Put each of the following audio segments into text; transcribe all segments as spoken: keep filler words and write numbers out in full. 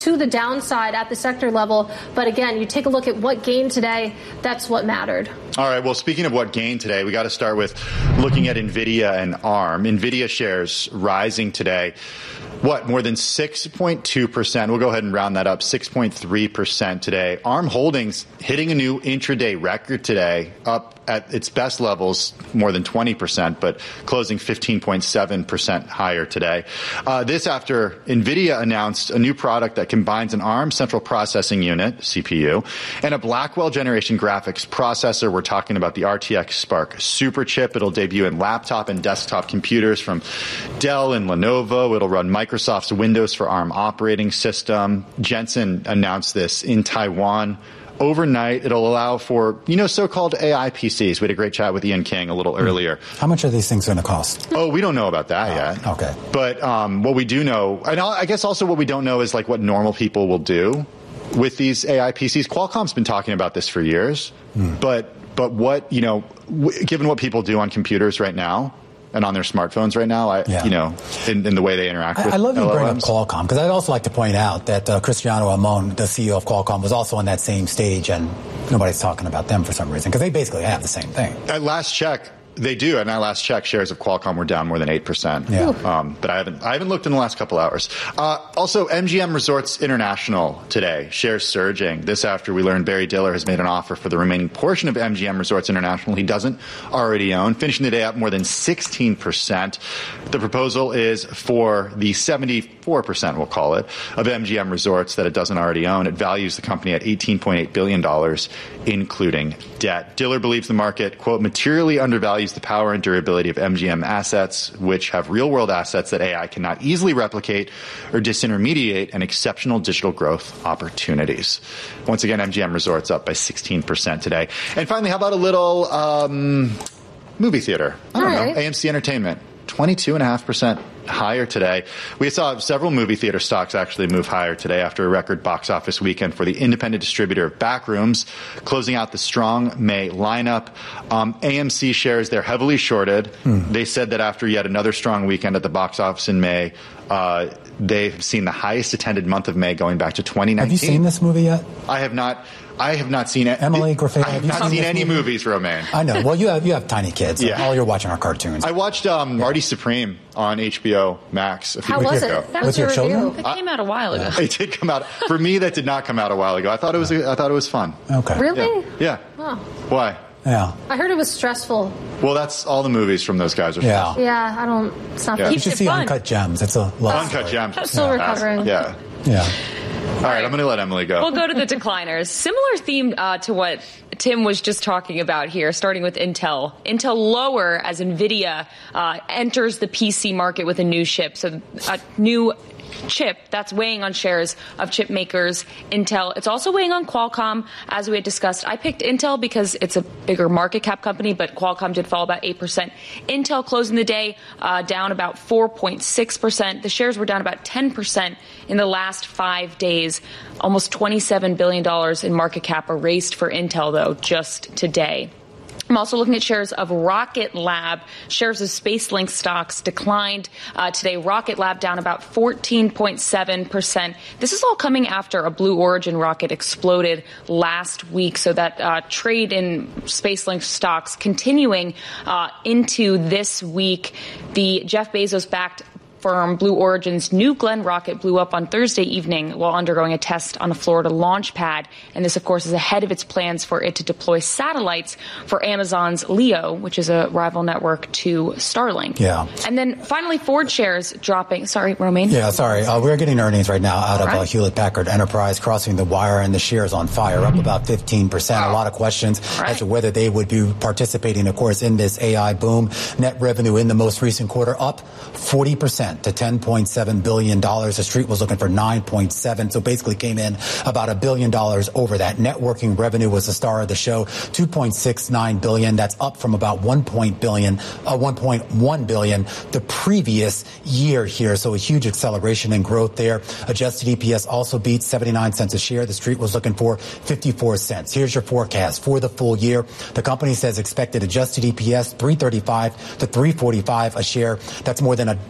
to the downside at the sector level. But again, you take a look at what gained today, that's what mattered. All right, well, speaking of what gained today, we got to start with looking at NVIDIA and ARM. NVIDIA shares rising today. What, more than six point two percent? We'll go ahead and round that up, six point three percent today. ARM Holdings hitting a new intraday record today, up at its best levels, more than twenty percent, but closing fifteen point seven percent higher today. Uh, this after NVIDIA announced a new product that combines an ARM central processing unit, C P U, and a Blackwell generation graphics processor. We're talking about the R T X Spark Super Chip. It'll debut in laptop and desktop computers from Dell and Lenovo. It'll run Microsoft's Windows for ARM operating system. Jensen announced this in Taiwan overnight. It'll allow for, you know, so-called A I P Cs. We had a great chat with Ian King a little earlier. How much are these things going to cost? Oh, we don't know about that oh, yet. Okay. But um, what we do know, and I guess also what we don't know is like what normal people will do with these A I P Cs. Qualcomm's been talking about this for years, mm. but but what, you know, w- given what people do on computers right now, and on their smartphones right now, I, yeah. you know, in, in the way they interact I, with I love you L L Ms. bring up Qualcomm, because I'd also like to point out that uh, Cristiano Amon, the C E O of Qualcomm, was also on that same stage, and nobody's talking about them for some reason, because they basically have the same thing. At last check, they do. And at last check, shares of Qualcomm were down more than eight percent. Yeah. Um, but I haven't I haven't looked in the last couple hours. Uh, also, M G M Resorts International today, shares surging. This after we learned Barry Diller has made an offer for the remaining portion of M G M Resorts International he doesn't already own, finishing the day up more than sixteen percent. The proposal is for the seventy-four percent, we'll call it, of M G M Resorts that it doesn't already own. It values the company at eighteen point eight billion dollars, including debt. Diller believes the market, quote, materially undervalues the power and durability of M G M assets, which have real-world assets that A I cannot easily replicate or disintermediate, and exceptional digital growth opportunities. Once again, M G M Resorts up by sixteen percent today. And finally, how about a little um, movie theater? I don't All know. right. A M C Entertainment, twenty-two point five percent higher today. We saw several movie theater stocks actually move higher today after a record box office weekend for the independent distributor Backrooms, closing out the strong May lineup. Um, A M C shares, they're heavily shorted. Hmm. They said that after yet another strong weekend at the box office in May, uh, they've seen the highest attended month of May going back to twenty nineteen. Have you seen this movie yet? I have not. I have not seen it. Emily Griffith, I have have you not seen, seen this any movie? movies, Romaine. I know. Well, you have you have tiny kids. Yeah. All you're watching are cartoons. I watched um, Marty Supreme on H B O Max a few How weeks was ago. it? That With was your your children? review. It came out a while ago. It did come out. For me, that did not come out a while ago. I thought it was. I thought it was fun. Okay. Really? Yeah. Oh. Why? Yeah. I heard it was stressful. Well, that's all the movies from those guys are. Yeah. Yeah, I don't, it's not Yeah. that You should it see fun. Uncut Gems. It's a love Uncut story. Gems. I'm still Yeah. recovering. Yeah. Yeah. All right, I'm going to let Emily go. We'll go to the decliners. Similar theme uh, to what Tim was just talking about here, starting with Intel. Intel lower as NVIDIA uh, enters the P C market with a new chip. So a new chip that's weighing on shares of chip makers Intel. It's also weighing on Qualcomm, as we had discussed. I picked Intel because it's a bigger market cap company, but Qualcomm did fall about eight percent. Intel closing the day uh, down about four point six percent. The shares were down about ten percent in the last five days. Almost twenty-seven billion dollars in market cap erased for Intel, though, just today. I'm also looking at shares of Rocket Lab. Shares of SpaceLink stocks declined uh, today. Rocket Lab down about fourteen point seven percent. This is all coming after a Blue Origin rocket exploded last week. So that uh, trade in SpaceLink stocks continuing uh, into this week. The Jeff Bezos-backed firm Blue Origin's New Glenn rocket blew up on Thursday evening while undergoing a test on a Florida launch pad. And this, of course, is ahead of its plans for it to deploy satellites for Amazon's Leo, which is a rival network to Starlink. Yeah. And then finally, Ford shares dropping. Sorry, Romaine. Yeah, sorry. Uh, we're getting earnings right now out All of right. uh, Hewlett-Packard Enterprise crossing the wire, and the shares on fire, up about fifteen percent. Wow. A lot of questions Right. as to whether they would be participating, of course, in this A I boom. Net revenue in the most recent quarter up forty percent to ten point seven billion dollars. The street was looking for nine point seven, so basically came in about a billion dollars over that. Networking revenue was the star of the show, two point six nine billion dollars. That's up from about one point billion, uh, one point one billion dollars the previous year here. So a huge acceleration in growth there. Adjusted E P S also beat seventy-nine cents a share. The street was looking for fifty-four cents. Here's your forecast for the full year. The company says expected adjusted E P S three thirty-five to three forty-five a share. That's more than a dollar more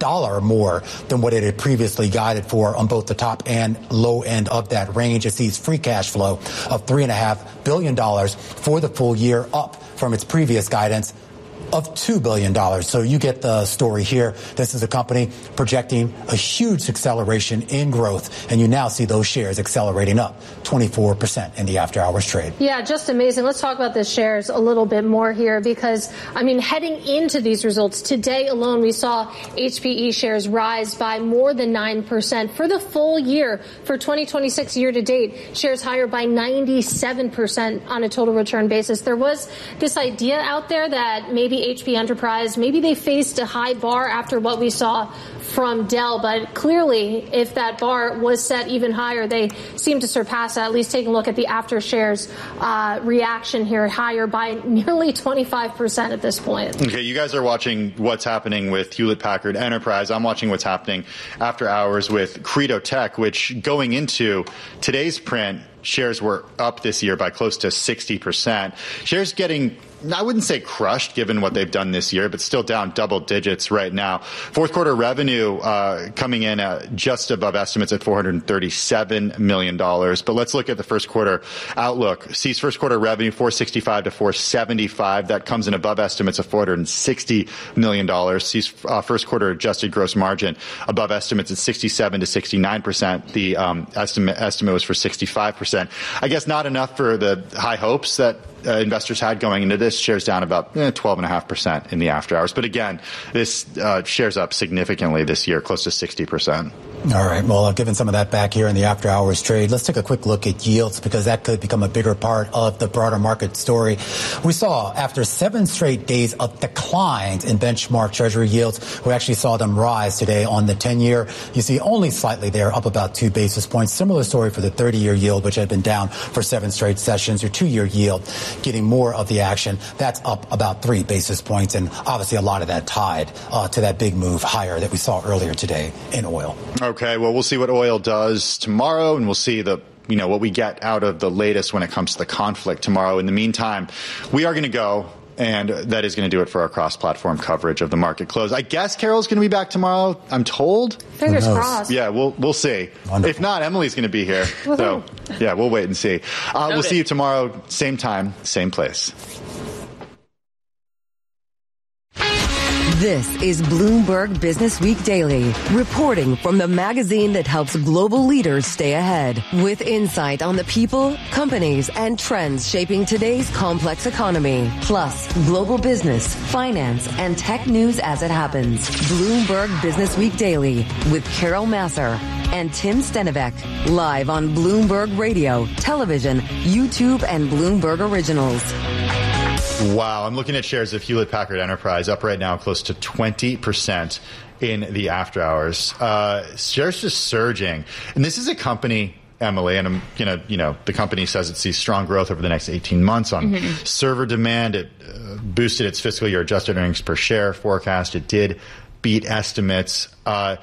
more than what it had previously guided for on both the top and low end of that range. It sees free cash flow of three and a half billion dollars for the full year, up from its previous guidance of two billion dollars. So you get the story here. This is a company projecting a huge acceleration in growth, and you now see those shares accelerating up twenty-four percent in the after hours trade. Yeah, just amazing. Let's talk about the shares a little bit more here because, I mean, heading into these results, today alone we saw H P E shares rise by more than nine percent. For the full year, for twenty twenty-six year to date, shares higher by ninety-seven percent on a total return basis. There was this idea out there that maybe H P Enterprise, maybe they faced a high bar after what we saw from Dell, but clearly if that bar was set even higher, they seem to surpass that. At least take a look at the after shares uh, reaction here, higher by nearly twenty-five percent at this point. Okay, you guys are watching what's happening with Hewlett-Packard Enterprise. I'm watching what's happening after hours with Credo Tech, which going into today's print, shares were up this year by close to sixty percent. Shares getting, I wouldn't say crushed given what they've done this year, but still down double digits right now. Fourth quarter revenue uh, coming in at just above estimates at four hundred thirty-seven million dollars. But let's look at the first quarter outlook. Sees first quarter revenue four sixty-five to four seventy-five. That comes in above estimates of four hundred sixty million dollars. Sees uh, first quarter adjusted gross margin above estimates at sixty-seven to sixty-nine percent. The um, estimate estimate was for sixty-five percent. I guess not enough for the high hopes that uh, investors had going into this. Shares down about eh, twelve point five percent in the after hours. But again, this uh, shares up significantly this year, close to sixty percent. All right. Well, I've given some of that back here in the after hours trade. Let's take a quick look at yields because that could become a bigger part of the broader market story. We saw after seven straight days of declines in benchmark Treasury yields, we actually saw them rise today on the ten-year. You see only slightly there, up about two basis points. Similar story for the thirty-year yield, which had been down for seven straight sessions. Your two-year yield getting more of the action. That's up about three basis points, and obviously a lot of that tied uh, to that big move higher that we saw earlier today in oil. Okay, well, we'll see what oil does tomorrow, and we'll see the you know what we get out of the latest when it comes to the conflict tomorrow. In the meantime, we are going to go, and that is going to do it for our cross-platform coverage of the market close. I guess Carol's going to be back tomorrow, I'm told. Fingers crossed. Yeah, we'll we'll see. Wonderful. If not, Emily's going to be here. So, yeah, we'll wait and see. Uh, we'll see you tomorrow, same time, same place. This is Bloomberg Business Week Daily, reporting from the magazine that helps global leaders stay ahead, with insight on the people, companies, and trends shaping today's complex economy, plus global business, finance, and tech news as it happens. Bloomberg Business Week Daily with Carol Massar and Tim Stenivek, live on Bloomberg Radio, television, YouTube, and Bloomberg Originals. Wow, I'm looking at shares of Hewlett-Packard Enterprise up right now close to twenty percent in the after hours. Uh, shares just surging. And this is a company, Emily, and I'm gonna, you know, the company says it sees strong growth over the next eighteen months on mm-hmm. server demand. It uh, boosted its fiscal year adjusted earnings per share forecast. It did beat estimates. Uh,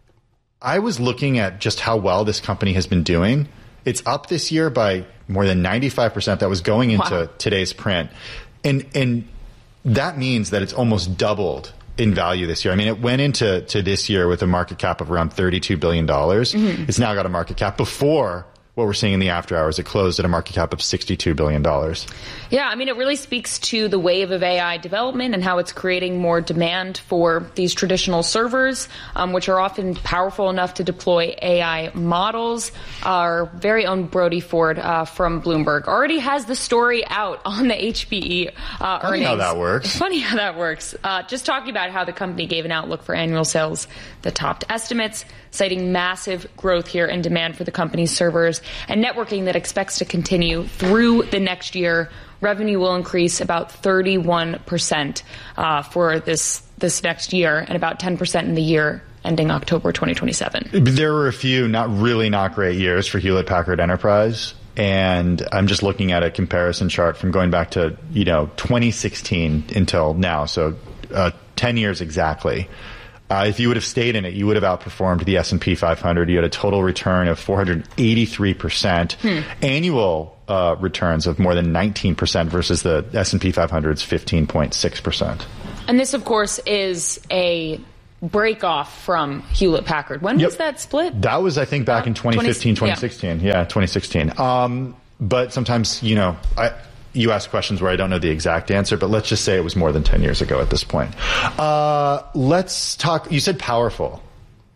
I was looking at just how well this company has been doing. It's up this year by more than ninety-five percent. That was going into wow. today's print. And and that means that it's almost doubled in value this year. I mean, it went into to this year with a market cap of around thirty-two billion dollars. Mm-hmm. It's now got a market cap before what we're seeing in the after hours. It closed at a market cap of sixty-two billion dollars. Yeah, I mean, it really speaks to the wave of A I development and how it's creating more demand for these traditional servers, um, which are often powerful enough to deploy A I models. Our very own Brody Ford uh, from Bloomberg already has the story out on the H P E uh, Funny earnings. how that works. Funny how that works. Uh, just talking about how the company gave an outlook for annual sales that topped estimates, citing massive growth here in demand for the company's servers and networking that expects to continue through the next year. Revenue will increase about thirty-one percent uh, for this this next year and about ten percent in the year ending October twenty twenty-seven. There were a few not really not great years for Hewlett-Packard Enterprise. And I'm just looking at a comparison chart from going back to, you know, twenty sixteen until now. So uh, ten years exactly. Uh, if you would have stayed in it, you would have outperformed the S and P five hundred. You had a total return of four hundred eighty-three percent, hmm. annual uh, returns of more than nineteen percent versus the S and P five hundred's fifteen point six percent. And this, of course, is a break off from Hewlett Packard. When yep. was that split? That was, I think, back uh, in twenty fifteen, twenty sixteen. Yeah, yeah twenty sixteen. Um, but sometimes, you know, I, you ask questions where I don't know the exact answer, but let's just say it was more than ten years ago at this point. Uh, let's talk. You said Powerful.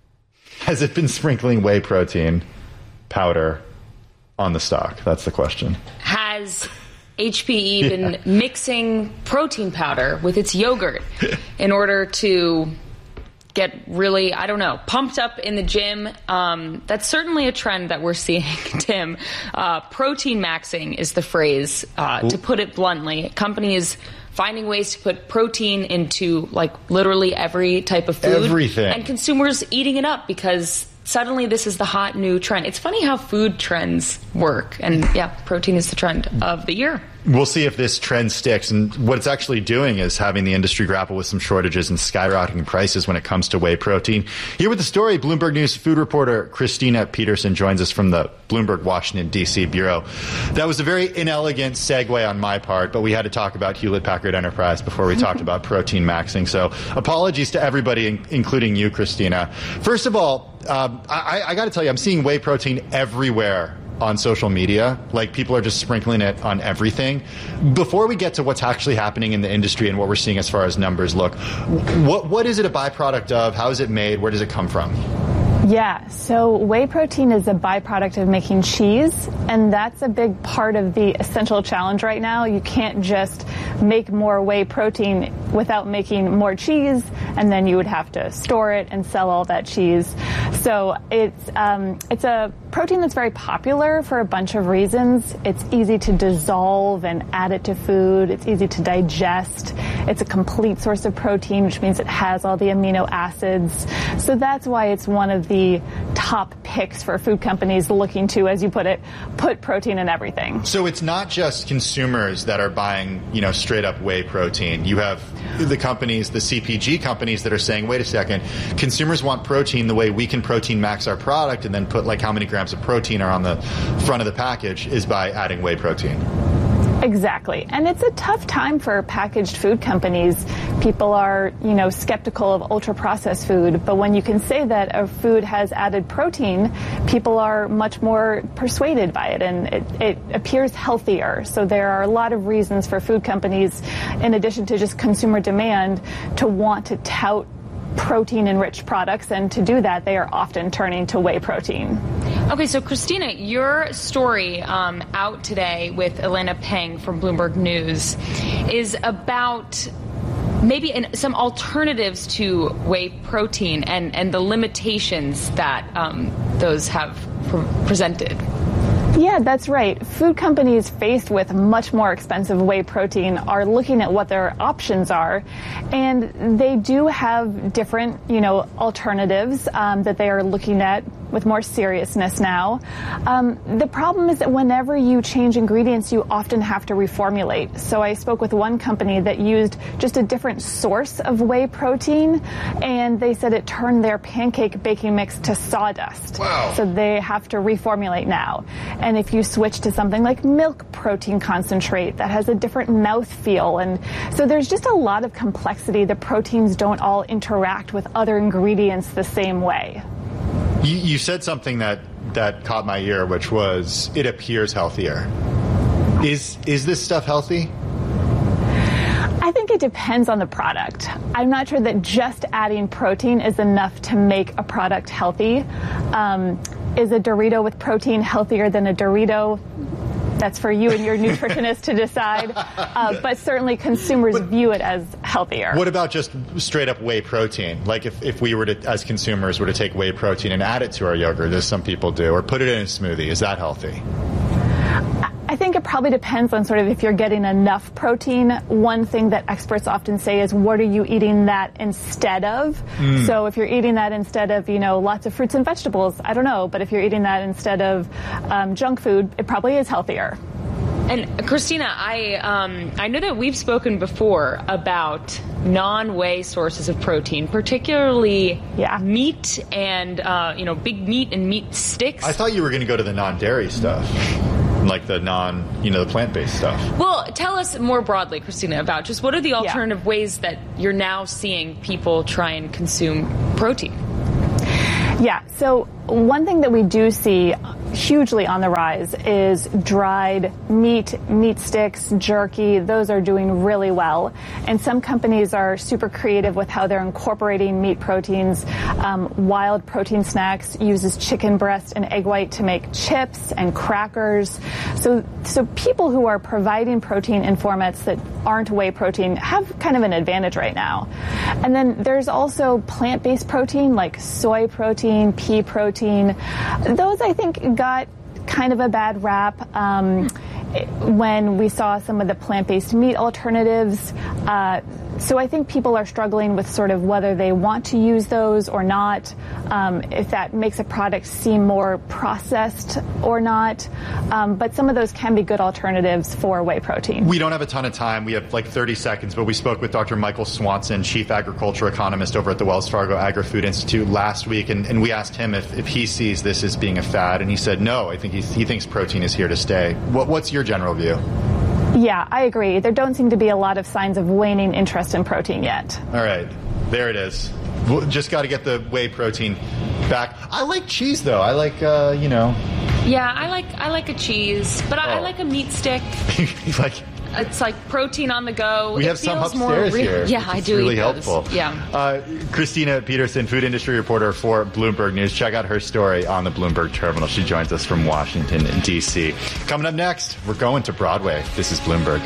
Has it been sprinkling whey protein powder on the stock? That's the question. Has H P E yeah. been mixing protein powder with its yogurt in order to get really, I don't know, pumped up in the gym? Um, that's certainly a trend that we're seeing, Tim. Uh, protein maxing is the phrase, uh, to put it bluntly. Companies finding ways to put protein into, like, literally every type of food. Everything. And consumers eating it up because suddenly this is the hot new trend. It's funny how food trends work. And yeah, protein is the trend of the year. We'll see if this trend sticks. And what it's actually doing is having the industry grapple with some shortages and skyrocketing prices when it comes to whey protein. Here with the story, Bloomberg News food reporter Christina Peterson joins us from the Bloomberg Washington, D C bureau. That was a very inelegant segue on my part, but we had to talk about Hewlett Packard Enterprise before we talked about protein maxing. So apologies to everybody, including you, Christina. First of all, um, I, I got to tell you, I'm seeing whey protein everywhere on social media. Like, people are just sprinkling it on everything. Before we get to what's actually happening in the industry and what we're seeing as far as numbers look, what what is it a byproduct of? How is it made? Where does it come from? Yeah, so whey protein is a byproduct of making cheese, and that's a big part of the essential challenge right now. You can't just make more whey protein without making more cheese, and then you would have to store it and sell all that cheese. So it's um, it's a protein that's very popular for a bunch of reasons. It's easy to dissolve and add it to food. It's easy to digest. It's a complete source of protein, which means it has all the amino acids. So that's why it's one of the top picks for food companies looking to, as you put it, put protein in everything. So it's not just consumers that are buying, you know, straight up whey protein. You have the companies, the C P G companies that are saying, wait a second, consumers want protein the way we can protein max our product and then put like how many grams of protein are on the front of the package is by adding whey protein. Exactly. And it's a tough time for packaged food companies. People are, you know, skeptical of ultra-processed food, but when you can say that a food has added protein, people are much more persuaded by it, and it, it appears healthier. So there are a lot of reasons for food companies, in addition to just consumer demand, to want to tout protein-enriched products, and to do that, they are often turning to whey protein. Okay, so Christina, your story um, out today with Elena Peng from Bloomberg News is about maybe in, some alternatives to whey protein and, and the limitations that um, those have pre- presented. Yeah, that's right. Food companies faced with much more expensive whey protein are looking at what their options are, and they do have different, you know, alternatives um, that they are looking at with more seriousness now. Um, the problem is that whenever you change ingredients, you often have to reformulate. So I spoke with one company that used just a different source of whey protein, and they said it turned their pancake baking mix to sawdust. Wow. So they have to reformulate now. And if you switch to something like milk protein concentrate, that has a different mouthfeel. And so there's just a lot of complexity. The proteins don't all interact with other ingredients the same way. You, you said something that, that caught my ear, which was it appears healthier. Is is this stuff healthy? I think it depends on the product. I'm not sure that just adding protein is enough to make a product healthy. Um, is a Dorito with protein healthier than a Dorito? That's for you and your nutritionist to decide. Uh, but certainly consumers but, view it as healthier. What about just straight up whey protein? Like if, if we were to, as consumers, were to take whey protein and add it to our yogurt, as some people do, or put it in a smoothie, is that healthy? I think it probably depends on sort of if you're getting enough protein. One thing that experts often say is, what are you eating that instead of? Mm. So if you're eating that instead of, you know, lots of fruits and vegetables, I don't know. But if you're eating that instead of um, junk food, it probably is healthier. And Christina, I um, I know that we've spoken before about non-whey sources of protein, particularly yeah. meat and uh, you know big meat and meat sticks. I thought you were going to go to the non-dairy stuff. like the non, you know, the plant-based stuff. Well, tell us more broadly, Christina, about just what are the alternative yeah. ways that you're now seeing people try and consume protein? Yeah, so one thing that we do see hugely on the rise is dried meat, meat sticks, jerky. Those are doing really well. And some companies are super creative with how they're incorporating meat proteins. Um, Wild Protein Snacks uses chicken breast and egg white to make chips and crackers. So, so people who are providing protein in formats that aren't whey protein have kind of an advantage right now. And then there's also plant-based protein like soy protein, pea protein. Those, I think, got kind of a bad rap um, when we saw some of the plant-based meat alternatives. Uh, so I think people are struggling with sort of whether they want to use those or not, um, if that makes a product seem more processed or not. Um, but some of those can be good alternatives for whey protein. We don't have a ton of time. We have like thirty seconds, but we spoke with Doctor Michael Swanson, Chief Agriculture Economist over at the Wells Fargo Agri-Food Institute last week, and, and we asked him if, if he sees this as being a fad, and he said no. I think he, he thinks protein is here to stay. What, what's your general view? Yeah, I agree. There don't seem to be a lot of signs of waning interest in protein yet. All right. There it is. We'll just got to get the whey protein back. I like cheese, though. I like, uh, you know. Yeah, I like I like a cheese, but I, oh. I like a meat stick. like It's like protein on the go. We it have some upstairs more re- here. Yeah, I do. Really eat helpful. Those. Yeah. Uh, Christina Peterson, food industry reporter for Bloomberg News. Check out her story on the Bloomberg Terminal. She joins us from Washington, D C. Coming up next, we're going to Broadway. This is Bloomberg.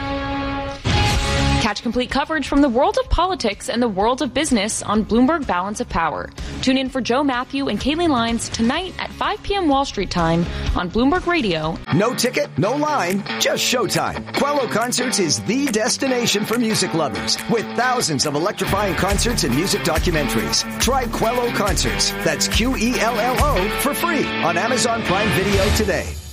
Catch complete coverage from the world of politics and the world of business on Bloomberg Balance of Power. Tune in for Joe Matthew and Kayleen Lyons tonight at five p.m. Wall Street time on Bloomberg Radio. No ticket, no line, just showtime. Quello Concerts is the destination for music lovers with thousands of electrifying concerts and music documentaries. Try Quello Concerts. That's Q E L L O for free on Amazon Prime Video today.